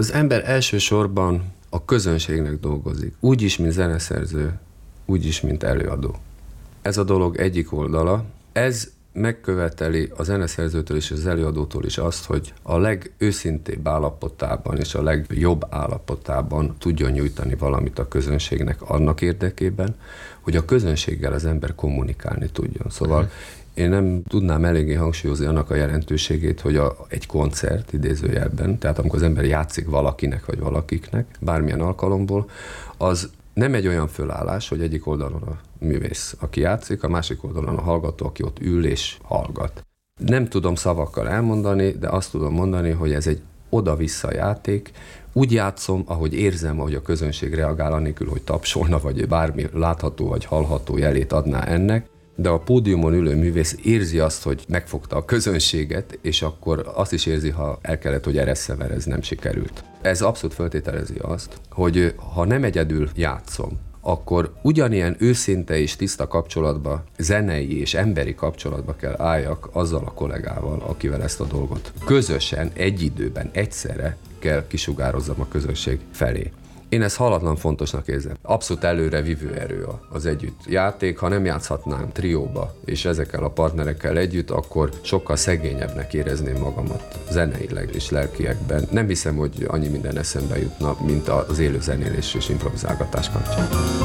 Az ember elsősorban a közönségnek dolgozik. Úgy is, mint zeneszerző, úgy is, mint előadó. Ez a dolog egyik oldala. Ez megköveteli a zeneszerzőtől és az előadótól is azt, hogy a legőszintébb állapotában és a legjobb állapotában tudjon nyújtani valamit a közönségnek annak érdekében, hogy a közönséggel az ember kommunikálni tudjon. Szóval én nem tudnám eléggé hangsúlyozni annak a jelentőségét, hogy egy koncert idézőjelben, tehát amikor az ember játszik valakinek vagy valakiknek, bármilyen alkalomból, az nem egy olyan fölállás, hogy egyik oldalon a művész, aki játszik, a másik oldalon a hallgató, aki ott ül és hallgat. Nem tudom szavakkal elmondani, de azt tudom mondani, hogy ez egy oda-vissza játék. Úgy játszom, ahogy érzem, ahogy a közönség reagál, anélkül, hogy tapsolna, vagy bármi látható vagy hallható jelét adná ennek, de a pódiumon ülő művész érzi azt, hogy megfogta a közönséget, és akkor azt is érzi, ha el kellett, hogy eressze, mert ez nem sikerült. Ez abszolút feltételezi azt, hogy ha nem egyedül játszom, akkor ugyanilyen őszinte és tiszta kapcsolatba, zenei és emberi kapcsolatba kell álljak azzal a kollégával, akivel ezt a dolgot közösen, egy időben, egyszerre kell kisugározzam a közönség felé. Én ezt halatlan fontosnak érzem. Abszolút előre vívő erő az együtt játék. Ha nem játszhatnám trióba és ezekkel a partnerekkel együtt, akkor sokkal szegényebbnek érezném magamat zeneileg és lelkiekben. Nem hiszem, hogy annyi minden eszembe jutna, mint az élő zenélés és improvizálgatás kapcsán.